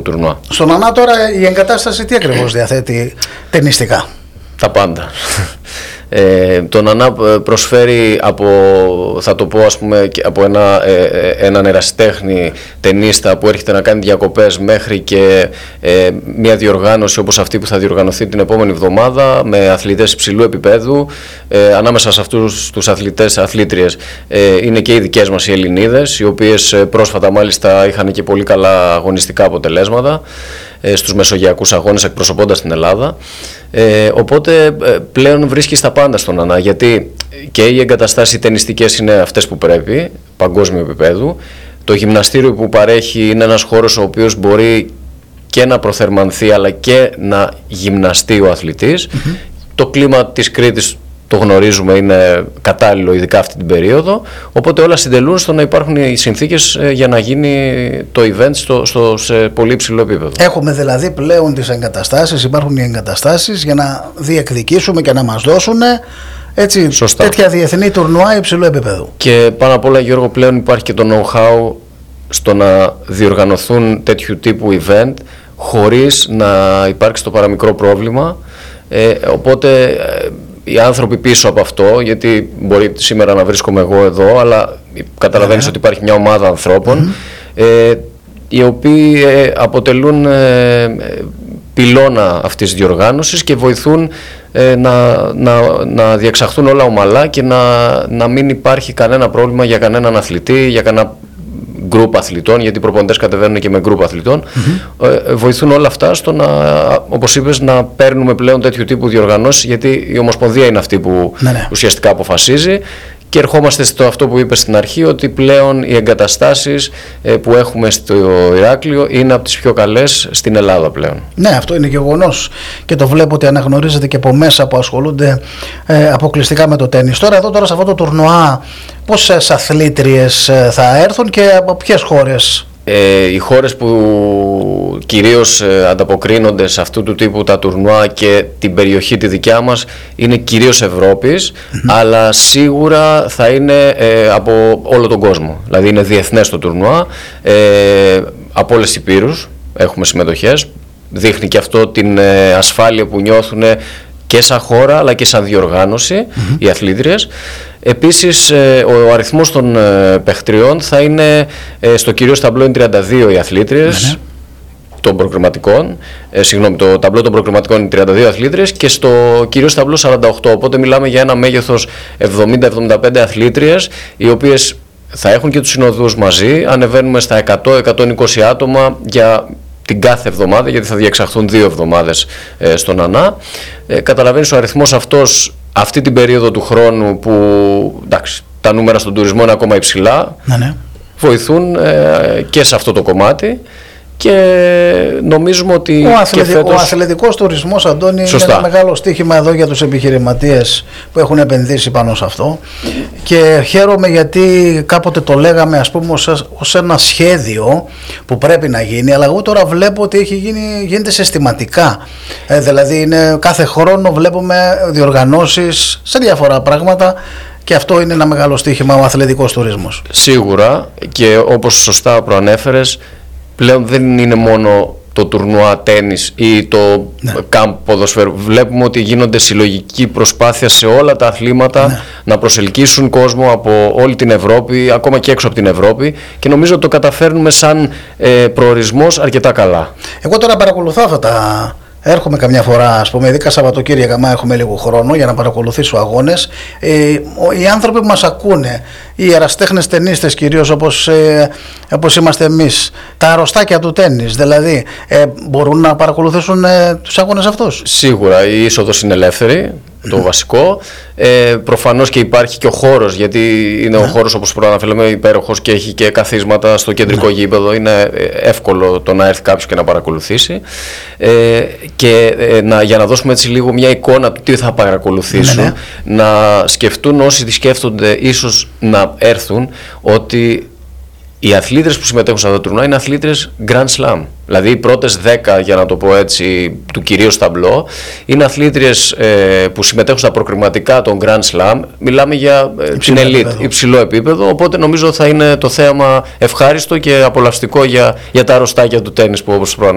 τουρνουά. Στον ΑΝΑ τώρα η εγκατάσταση τι ακριβώς διαθέτει ταινιστικά? Τα πάντα. Τον ΑΝΑ προσφέρει θα το πω ας πούμε, από έναν ερασιτέχνη ταινίστα που έρχεται να κάνει διακοπές μέχρι και μια διοργάνωση όπως αυτή που θα διοργανωθεί την επόμενη εβδομάδα με αθλητές υψηλού επίπεδου. Ανάμεσα σε αυτούς τους αθλήτριες είναι και οι δικές μας οι Ελληνίδες, οι οποίες πρόσφατα μάλιστα είχαν και πολύ καλά αγωνιστικά αποτελέσματα στους μεσογειακούς αγώνες εκπροσωπώντας την Ελλάδα. Οπότε πλέον βρίσκεις τα πάντα στον ΑΝΑ, γιατί και οι εγκαταστάσεις ταινιστικές είναι αυτές που πρέπει, παγκόσμιο επίπεδου. Το γυμναστήριο που παρέχει είναι ένας χώρος ο οποίος μπορεί και να προθερμανθεί αλλά και να γυμναστεί ο αθλητής. Το κλίμα της Κρήτης το γνωρίζουμε, είναι κατάλληλο ειδικά αυτή την περίοδο, οπότε όλα συντελούν στο να υπάρχουν οι συνθήκες για να γίνει το event σε πολύ υψηλό επίπεδο. Έχουμε δηλαδή πλέον τις εγκαταστάσεις, υπάρχουν οι εγκαταστάσεις για να διεκδικήσουμε και να μας δώσουν έτσι, τέτοια διεθνή τουρνουά υψηλού επίπεδου. Και πάνω απ' όλα, Γιώργο, πλέον υπάρχει και το know-how στο να διοργανωθούν τέτοιου τύπου event χωρίς να υπάρξει το παραμικρό πρόβλημα, οπότε οι άνθρωποι πίσω από αυτό, γιατί μπορεί σήμερα να βρίσκομαι εγώ εδώ, αλλά καταλαβαίνεις ότι υπάρχει μια ομάδα ανθρώπων οι οποίοι αποτελούν πυλώνα αυτής της διοργάνωσης και βοηθούν να διεξαχθούν όλα ομαλά και να μην υπάρχει κανένα πρόβλημα για κανέναν αθλητή, για κανένα γκρουπ αθλητών, γιατί οι προπονητές κατεβαίνουν και με γκρουπ αθλητών. Βοηθούν όλα αυτά στο να, όπως είπες, να παίρνουμε πλέον τέτοιου τύπου διοργανώσεις, γιατί η Ομοσπονδία είναι αυτή που ουσιαστικά αποφασίζει. Και ερχόμαστε στο αυτό που είπες στην αρχή, ότι πλέον οι εγκαταστάσεις που έχουμε στο Ηράκλειο είναι από τις πιο καλές στην Ελλάδα πλέον. Ναι, αυτό είναι γεγονός και το βλέπω ότι αναγνωρίζεται και από μέσα που ασχολούνται αποκλειστικά με το τένις. Τώρα σε αυτό το τουρνουά πόσες αθλήτριες θα έρθουν και από ποιες χώρες? Οι χώρες που κυρίως ανταποκρίνονται σε αυτού του τύπου τα τουρνουά και την περιοχή τη δικιά μας είναι κυρίως Ευρώπης, αλλά σίγουρα θα είναι από όλο τον κόσμο. Δηλαδή είναι διεθνές το τουρνουά, από όλες τις υπήρους έχουμε συμμετοχές. Δείχνει και αυτό την ασφάλεια που νιώθουν και σαν χώρα αλλά και σαν διοργάνωση οι αθλήτριες. Επίσης ο αριθμός των παιχτριών θα είναι στο κυρίως ταμπλό είναι 32 οι αθλήτριες των προκριματικών, το ταμπλό των προκριματικών είναι 32 αθλήτριες και στο κυρίως ταμπλό 48, οπότε μιλάμε για ένα μέγεθος 70-75 αθλήτριες, οι οποίες θα έχουν και τους συνοδούς μαζί. Ανεβαίνουμε στα 100-120 άτομα για την κάθε εβδομάδα, γιατί θα διεξαχθούν 2 εβδομάδες στον ΑΝΑ. Καταλαβαίνεις, ο αριθμός αυτός αυτή την περίοδο του χρόνου που εντάξει, τα νούμερα στον τουρισμό είναι ακόμα υψηλά, βοηθούν και σε αυτό το κομμάτι. Και νομίζουμε ότι ο αθλητικός τουρισμός, Αντώνη, είναι ένα μεγάλο στοίχημα εδώ για τους επιχειρηματίες που έχουν επενδύσει πάνω σε αυτό, και χαίρομαι γιατί κάποτε το λέγαμε ας πούμε ως ένα σχέδιο που πρέπει να γίνει, αλλά εγώ τώρα βλέπω ότι γίνεται συστηματικά, δηλαδή κάθε χρόνο βλέπουμε διοργανώσεις σε διάφορα πράγματα. Και αυτό είναι ένα μεγάλο στοίχημα, ο αθλητικός τουρισμός. Σίγουρα, και όπως σωστά προανέφερες, πλέον δεν είναι μόνο το τουρνουά τένις ή το κάμπ ποδοσφαίρου. Βλέπουμε ότι γίνονται συλλογική προσπάθεια σε όλα τα αθλήματα να προσελκύσουν κόσμο από όλη την Ευρώπη, ακόμα και έξω από την Ευρώπη, και νομίζω ότι το καταφέρνουμε σαν προορισμός αρκετά καλά. Εγώ τώρα παρακολουθώ αυτά έρχομαι καμιά φορά, ας πούμε, ειδικά Σαββατοκύριακα, άμα έχουμε λίγο χρόνο για να παρακολουθήσω αγώνες. Οι άνθρωποι που μας ακούνε, οι ερασιτέχνες ταινίστες κυρίως, όπως είμαστε εμείς, τα αρρωστάκια του τένις, δηλαδή, μπορούν να παρακολουθήσουν τους αγώνες αυτούς? Σίγουρα, η είσοδος είναι ελεύθερη. Το βασικό. Προφανώς και υπάρχει και ο χώρος, γιατί είναι ο χώρος, όπως προαναφέραμε, υπέροχος και έχει και καθίσματα στο κεντρικό γήπεδο. Είναι εύκολο το να έρθει κάποιος και να παρακολουθήσει. Και για να δώσουμε έτσι λίγο μια εικόνα του τι θα παρακολουθήσουν, να σκεφτούν όσοι τη σκέφτονται ίσως να έρθουν, ότι οι αθλήτρες που συμμετέχουν σε αυτό το τουρνουά είναι αθλήτρες Grand Slam. Δηλαδή οι πρώτες 10, για να το πω έτσι, του κυρίως ταμπλό, είναι αθλήτριες που συμμετέχουν στα προκριματικά των Grand Slam. Μιλάμε για την elite, υψηλό επίπεδο, οπότε νομίζω θα είναι το θέαμα ευχάριστο και απολαυστικό για τα αρρωστάκια του τένις που, όπως